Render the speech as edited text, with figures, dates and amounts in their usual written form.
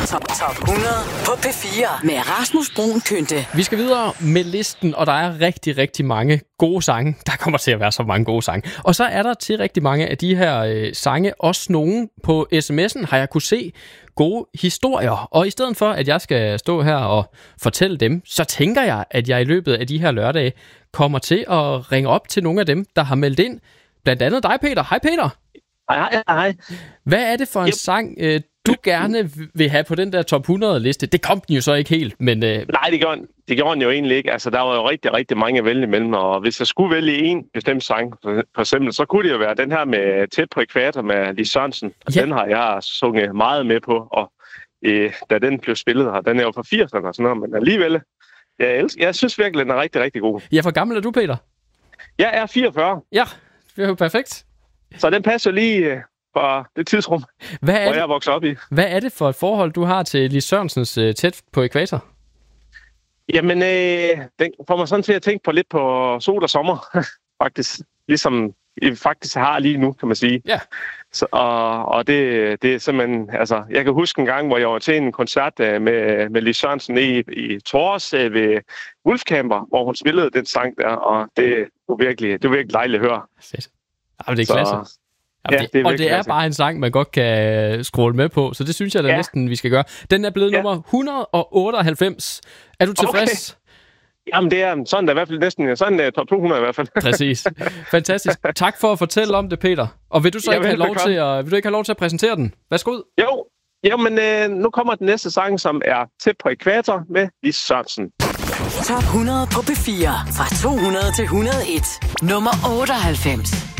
Top 100 på P4 med Rasmus Bruun Kynte. Vi skal videre med listen, og der er rigtig, rigtig mange gode sange. Der kommer til at være så mange gode sange. Og så er der til rigtig mange af de her sange også nogen på sms'en, har jeg kunne se gode historier. Og i stedet for, at jeg skal stå her og fortælle dem, så tænker jeg, at jeg i løbet af de her lørdage kommer til at ringe op til nogle af dem, der har meldt ind. Blandt andet dig, Peter. Hej, Peter. Hej. Hvad er det for en sang, du gerne vil have på den der top 100-liste? Det kom den jo så ikke helt, men... Nej, det gjorde den jo egentlig ikke. Altså, der var jo rigtig, rigtig mange at vælge imellem, og hvis jeg skulle vælge en bestemt sang, for eksempel, så kunne det jo være den her med Tæt på Ækvator med Lis Sørensen. Ja. Den har jeg sunget meget med på, og da den blev spillet her, den er jo fra 80'erne og sådan noget, men alligevel, jeg synes virkelig, den er rigtig, rigtig god. Ja, hvor gammel er du, Peter? Jeg er 44. Ja, det er jo perfekt. Så den passer lige for det tidsrum, hvor jeg er vokset op i. Hvad er det for et forhold, du har til Lis Sørensens Tæt på Ækvator? Jamen, den får mig sådan til at tænke på lidt på sol og sommer, faktisk. Ligesom jeg faktisk har lige nu, kan man sige. Ja. Så, og det er simpelthen, altså, jeg kan huske en gang, hvor jeg var til en koncert med Lis Sørensen i Tors ved Wolfcamper, hvor hun spillede den sang der, og det var virkelig dejligt at høre. Fedt. Jamen, det er klasse. Det er bare en sang, man godt kan scrolle med på, så det synes jeg da næsten, vi skal gøre. Den er blevet nummer 198. Er du tilfreds? Okay. Jamen, det er sådan, der i hvert fald næsten sådan top 200 i hvert fald. Præcis. Fantastisk. Tak for at fortælle om det, Peter. Og vil du så ikke have lov til at præsentere den? Værsgo ud. Jo, men nu kommer den næste sang, som er Tæt på Ækvator med Lis Sørensen. Top 100 på P4 fra 200 til 101. Nummer 98.